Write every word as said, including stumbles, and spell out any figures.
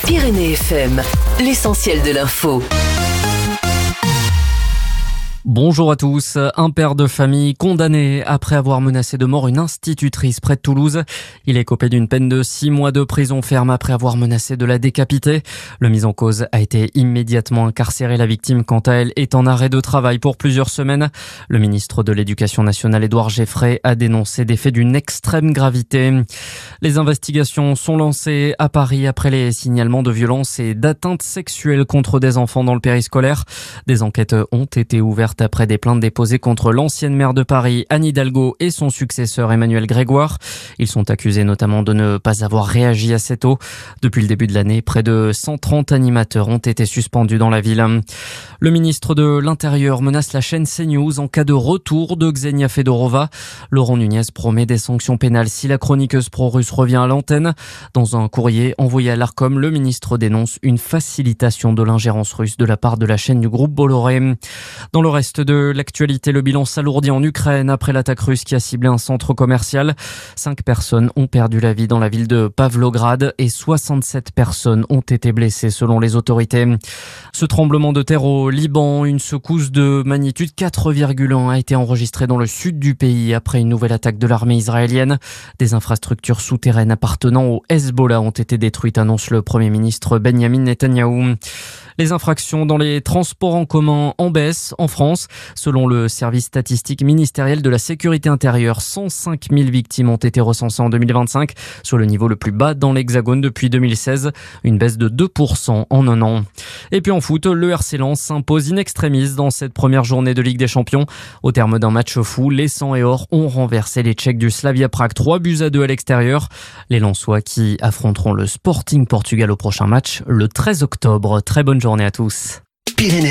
Pyrénées F M, l'essentiel de l'info. Bonjour à tous. Un père de famille condamné après avoir menacé de mort une institutrice près de Toulouse. Il est copé d'une peine de six mois de prison ferme après avoir menacé de la décapiter. Le mis en cause a été immédiatement incarcéré. La victime, quant à elle, est en arrêt de travail pour plusieurs semaines. Le ministre de l'Éducation nationale, Édouard Geffray, a dénoncé des faits d'une extrême gravité. Les investigations sont lancées à Paris après les signalements de violences et d'atteintes sexuelles contre des enfants dans le périscolaire. Des enquêtes ont été ouvertes après des plaintes déposées contre l'ancienne maire de Paris, Anne Hidalgo, et son successeur Emmanuel Grégoire. Ils sont accusés notamment de ne pas avoir réagi assez tôt. Depuis le début de l'année, près de cent trente animateurs ont été suspendus dans la ville. Le ministre de l'Intérieur menace la chaîne CNews en cas de retour de Ksenia Fedorova. Laurent Nunez promet des sanctions pénales si la chroniqueuse pro-russe revient à l'antenne. Dans un courrier envoyé à l'Arcom, le ministre dénonce une facilitation de l'ingérence russe de la part de la chaîne du groupe Bolloré. Dans le reste de l'actualité, le bilan s'alourdit en Ukraine après l'attaque russe qui a ciblé un centre commercial. Cinq personnes ont perdu la vie dans la ville de Pavlograd et soixante-sept personnes ont été blessées selon les autorités. Ce tremblement de terre au Liban, une secousse de magnitude quatre virgule un a été enregistrée dans le sud du pays après une nouvelle attaque de l'armée israélienne. Des infrastructures souterraines appartenant au Hezbollah ont été détruites, annonce le Premier ministre Benjamin Netanyahou. Les infractions dans les transports en commun en baisse en France. Selon le service statistique ministériel de la sécurité intérieure, cent cinq mille victimes ont été recensées en deux mille vingt-cinq, soit le niveau le plus bas dans l'Hexagone depuis deux mille seize, une baisse de deux pour cent en un an. Et puis en foot, le R C Lens s'impose in extremis dans cette première journée de Ligue des Champions. Au terme d'un match fou, les Sang et Or ont renversé les Tchèques du Slavia Prague trois buts à deux à l'extérieur. Les Lensois qui affronteront le Sporting Portugal au prochain match le treize octobre. Très bonne journée à tous. Pyrénées